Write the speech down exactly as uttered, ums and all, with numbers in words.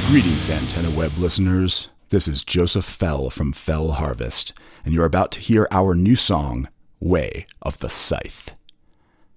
Greetings, Antenna Web listeners. This is Joseph Fell from Fell Harvest, and you're about to hear our new song, Way of the Scythe.